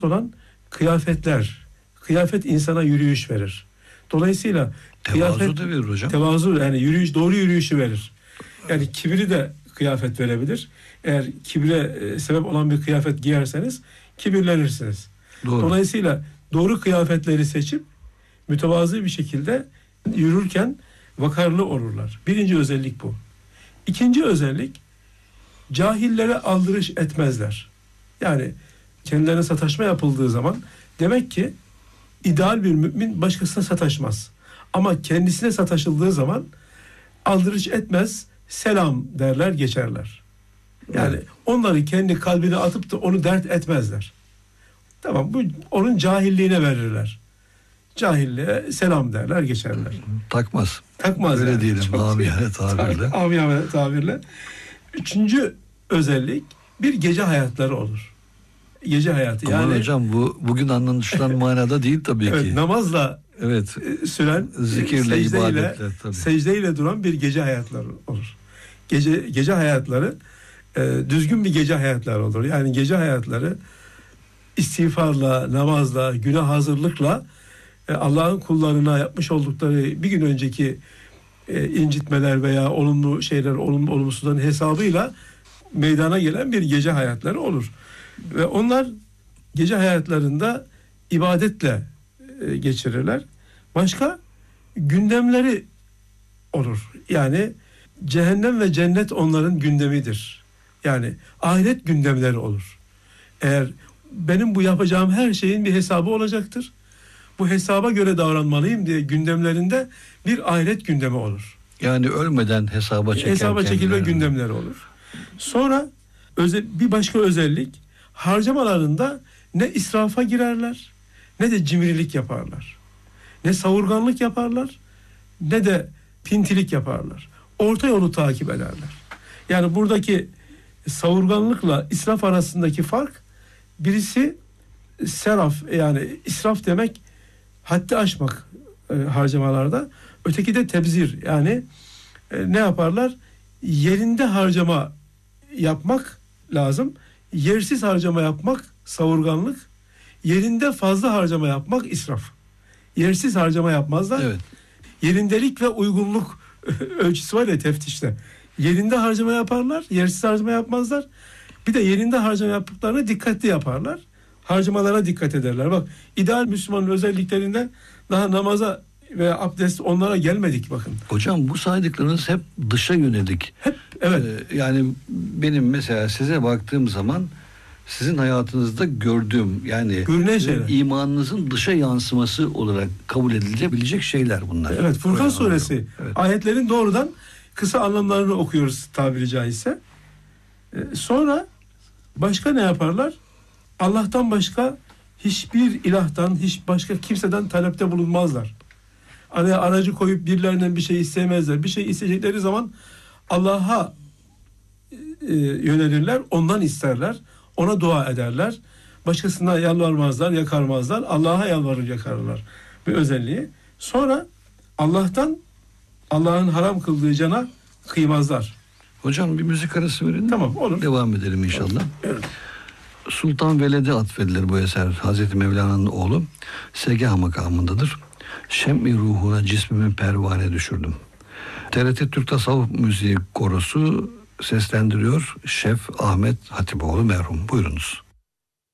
olan kıyafetler. Kıyafet insana yürüyüş verir. Dolayısıyla tevazu da verir hocam. Tevazu, yani yürüyüş, doğru yürüyüşü verir. Yani kibri de kıyafet verebilir. Eğer kibre sebep olan bir kıyafet giyerseniz kibirlenirsiniz. Doğru. Dolayısıyla doğru kıyafetleri seçip mütevazı bir şekilde yürürken vakarlı olurlar. Birinci özellik bu. İkinci özellik, cahillere aldırış etmezler. Yani kendilerine sataşma yapıldığı zaman demek ki ideal bir mümin başkasına sataşmaz. Ama kendisine sataşıldığı zaman aldırış etmez, selam derler, geçerler. Yani onları kendi kalbine atıp da onu dert etmezler. Tamam, bu onun cahilliğine verirler. Cahilliğe selam derler, geçerler. Takmaz. Öyle yani. Diyelim amiyane tabirle. Amiyane tabirle. Üçüncü özellik, bir gece hayatları olur. Gece hayatı. Aman yani hocam, bu bugün anlaşılan manada değil tabii evet, ki. namazla süren, zikirle, ibadetle tabii. Secdeyle duran bir gece hayatları olur. Gece hayatları düzgün bir gece hayatları olur. Yani gece hayatları istiğfarla, namazla, güne hazırlıkla Allah'ın kullarına yapmış oldukları bir gün önceki incitmeler veya olumlu şeyler, olumsuzların hesabıyla meydana gelen bir gece hayatları olur. Ve onlar gece hayatlarında ibadetle geçirirler. Başka gündemleri olur. Yani cehennem ve cennet onların gündemidir. Yani ahiret gündemleri olur. Eğer benim bu yapacağım her şeyin bir hesabı olacaktır, bu hesaba göre davranmalıyım diye gündemlerinde bir ahiret gündemi olur. Yani ölmeden hesaba çekilme gündemleri olur. Sonra bir başka özellik, harcamalarında ne israfa girerler, ne de cimrilik yaparlar. Ne savurganlık yaparlar, ne de pintilik yaparlar. Orta yolu takip ederler. Yani buradaki savurganlıkla israf arasındaki fark, birisi seraf, yani israf demek haddi aşmak harcamalarda. Öteki de tebzir, yani ne yaparlar? Yerinde harcama yapmak lazım. Yersiz harcama yapmak savurganlık. Yerinde fazla harcama yapmak israf. Yersiz harcama yapmazlar. Evet. Yerindelik ve uygunluk ölçüsü var ya teftişte. Yerinde harcama yaparlar, yersiz harcama yapmazlar. Bir de yerinde harcama yaptıklarını dikkatli yaparlar. Harcamalara dikkat ederler. Bak, ideal Müslümanın özelliklerinden daha namaza ve abdest, onlara gelmedik bakın. Hocam, bu saydıklarınız hep dışa yönelik. Hep, evet. Yani benim mesela size baktığım zaman sizin hayatınızda gördüğüm, yani imanınızın dışa yansıması olarak kabul edilebilecek şeyler bunlar. Evet, Furkan suresi. Evet. Ayetlerin doğrudan kısa anlamlarını okuyoruz tabiri caizse. Sonra başka ne yaparlar? Allah'tan başka hiçbir ilahtan, hiç başka kimseden talepte bulunmazlar. Hani aracı koyup birilerinden bir şey istemezler. Bir şey isteyecekleri zaman Allah'a yönelirler, ondan isterler, ona dua ederler. Başkasına yalvarmazlar, yakarmazlar. Allah'a yalvarır, yakarırlar. Bir özelliği. Sonra Allah'ın haram kıldığı cana kıymazlar. Hocam, bir müzik arası verin. Tamam, olur. Devam edelim inşallah. Evet. Sultan Veled'e atfedilir bu eser. Hazreti Mevlana'nın oğlu. Segah makamındadır. Şem-i ruhuna cismimi pervane düşürdüm. TRT Türk Tasavvuf Müziği Korosu seslendiriyor. Şef Ahmet Hatipoğlu merhum. Buyurunuz.